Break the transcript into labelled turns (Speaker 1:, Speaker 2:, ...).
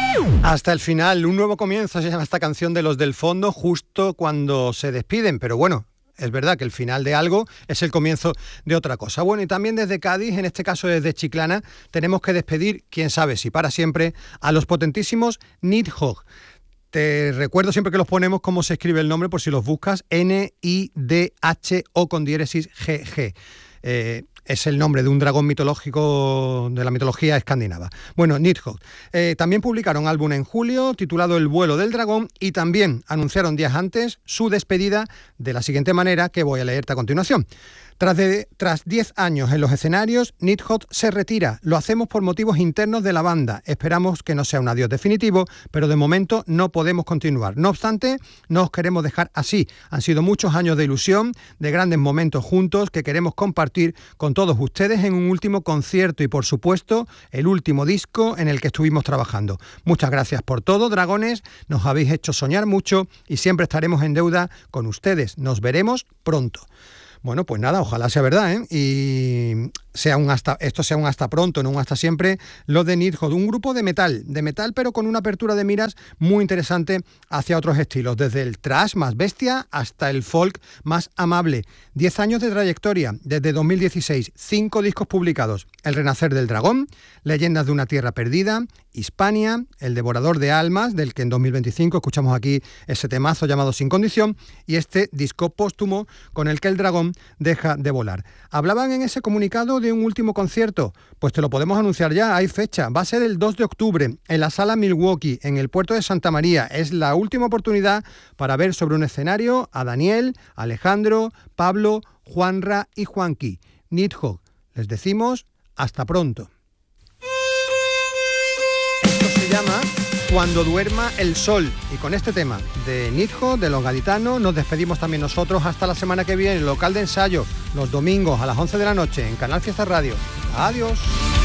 Speaker 1: Hasta el final, un nuevo comienzo, se llama esta canción de Los del Fondo, justo cuando se despiden, pero bueno, es verdad que el final de algo es el comienzo de otra cosa. Bueno, y también desde Cádiz, en este caso desde Chiclana, tenemos que despedir, quién sabe si para siempre, a los potentísimos Nidhogg. Te recuerdo siempre que los ponemos cómo se escribe el nombre por si los buscas, Nidho con diéresis GG. Es el nombre de un dragón mitológico de la mitología escandinava. Bueno, Nidhogg. También publicaron álbum en julio titulado El vuelo del dragón y también anunciaron días antes su despedida de la siguiente manera que voy a leerte a continuación. Tras 10 años en los escenarios, Nidhogg se retira. Lo hacemos por motivos internos de la banda. Esperamos que no sea un adiós definitivo, pero de momento no podemos continuar. No obstante, no os queremos dejar así. Han sido muchos años de ilusión, de grandes momentos juntos que queremos compartir con todos ustedes en un último concierto y, por supuesto, el último disco en el que estuvimos trabajando. Muchas gracias por todo, dragones. Nos habéis hecho soñar mucho y siempre estaremos en deuda con ustedes. Nos veremos pronto. Bueno, pues nada, ojalá sea verdad, ¿eh? Y esto sea un hasta pronto, no un hasta siempre, lo de Nidhogg, un grupo de metal, pero con una apertura de miras muy interesante hacia otros estilos, desde el thrash más bestia hasta el folk más amable. 10 años de trayectoria, desde 2016, 5 discos publicados: El renacer del dragón, Leyendas de una tierra perdida, Hispania, El devorador de almas, del que en 2025 escuchamos aquí ese temazo llamado Sin condición, y este disco póstumo con el que el dragón deja de volar. Hablaban en ese comunicado de un último concierto, pues te lo podemos anunciar ya, hay fecha, va a ser el 2 de octubre en la Sala Milwaukee, en el puerto de Santa María. Es la última oportunidad para ver sobre un escenario a Daniel, Alejandro, Pablo, Juanra y Juanqui. Nidhogg, les decimos hasta pronto. Esto se llama Cuando duerma el sol, y con este tema de Nidhogg, de Los Gaditanos, nos despedimos también nosotros hasta la semana que viene, local de ensayo, los domingos a las 11 de la noche en Canal Fiesta Radio. Adiós.